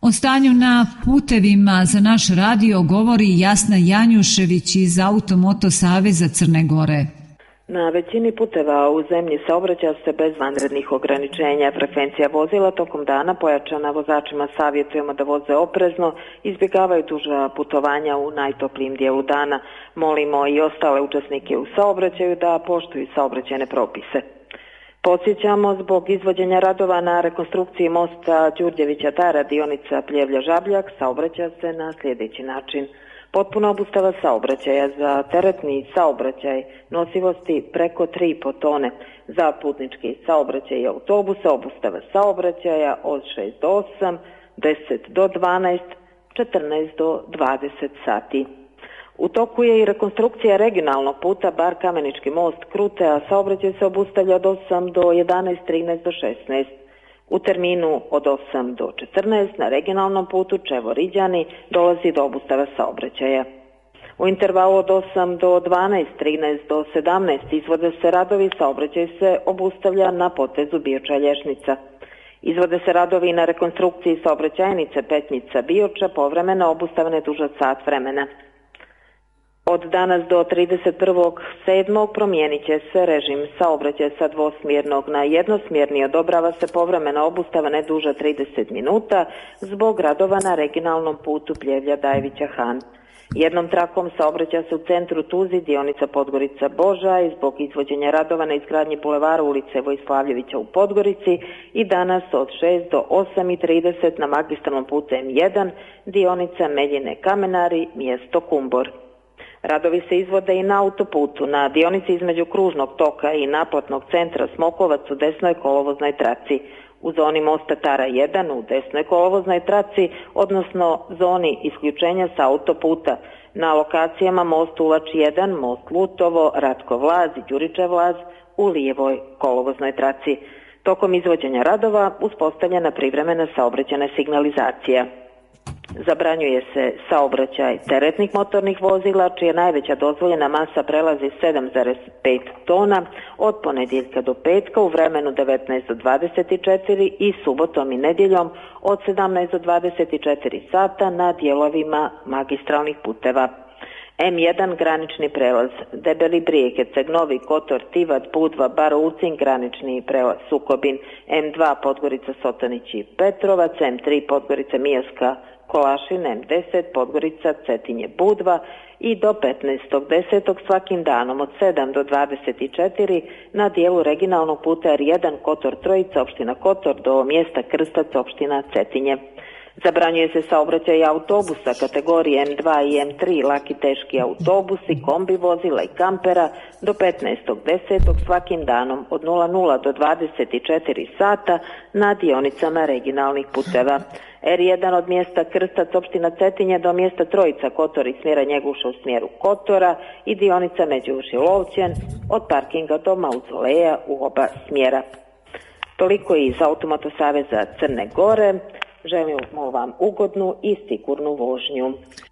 O stanju na putevima za naš radio govori Jasna Janjušević iz Automoto saveza Crne Gore. Na većini puteva u zemlji saobraća se bez vanrednih ograničenja. Frekvencija vozila tokom dana pojačana, vozačima savjetujemo da voze oprezno, izbjegavaju duža putovanja u najtoplijim dijelu dana. Molimo i ostale učesnike u saobraćaju da poštuju saobraćajne propise. Podsjećamo, zbog izvođenja radova na rekonstrukciji mosta Đurđevića Tara, dionica Pljevlja-Žabljak, saobraća se na sljedeći način. Potpuna obustava saobraćaja za teretni saobraćaj nosivosti preko 3,5 tone. Za putnički saobraćaj i autobuse obustava saobraćaja od 6 do 8, 10 do 12, 14 do 20 sati. U toku je i rekonstrukcija regionalnog puta Bar-Kamenički most Krute, a saobraćaj se obustavlja od 8 do 11, 13 do 16. U terminu od 8 do 14 na regionalnom putu Čevo-Riđani dolazi do obustava saobraćaja. U intervalu od 8 do 12, 13 do 17 izvode se radovi, saobraćaj se obustavlja na potezu Bioča-Lješnica. Izvode se radovi na rekonstrukciji saobraćajnice Petnica-Bioča, povremeno obustavne duže od sat vremena. Od danas do 31.7. promijenit će se režim saobraćaja sa dvosmjernog na jednosmjerni, odobrava se povremena obustava ne duža 30 minuta zbog radova na regionalnom putu Pljevlja-Dajevića-Han. Jednom trakom saobraća se u centru Tuzi, dionica Podgorica-Boža, i zbog izvođenja radova na izgradnji bulevara ulice Vojslavljevića u Podgorici i danas od 6 do 8:30 na magistralnom putu M1, dionica Meljine-Kamenari, mjesto Kumbor. Radovi se izvode i na autoputu, na dionici između kružnog toka i naplatnog centra Smokovac u desnoj kolovoznoj traci, u zoni mosta Tara 1 u desnoj kolovoznoj traci, odnosno zoni isključenja sa autoputa, na lokacijama most Ulač 1, most Lutovo, Ratkov Laz i Đuričev Laz u lijevoj kolovoznoj traci. Tokom izvođenja radova uspostavljena privremena saobraćajna signalizacija. Zabranjuje se saobraćaj teretnih motornih vozila čija najveća dozvoljena masa prelazi 7,5 tona od ponedjeljka do petka u vremenu 19 do 24 i subotom i nedjeljom od 17 do 24 sata na dijelovima magistralnih puteva. M1 granični prelaz Debeli Brijeg, Eceg Novi, Kotor, Tivat, Budva, Baroucin, granični prelaz Sukobin, M2 Podgorica, Sotanić i Petrovac, M3 Podgorica, Mijaska, Kolašin, M10 Podgorica, Cetinje, Budva i do 15.10. svakim danom od 7 do 24 na dijelu regionalnog puta R1 Kotor Trojica, opština Kotor, do mjesta Krstac, opština Cetinje. Zabranjuje se saobraćaj autobusa kategorije M2 i M3, laki teški autobusi, kombi vozila i kampera do 15.10. svakim danom od 00 do 24 sata na dionicama regionalnih puteva. R1 od mjesta Krstac, opština Cetinje, do mjesta Trojica, Kotor i smjera Njeguša u smjeru Kotora i dionica Međuši Lovćen od parkinga do Mauzoleja u oba smjera. Toliko iz Automoto saveza Crne Gore. Želimo vam ugodnu i sigurnu vožnju.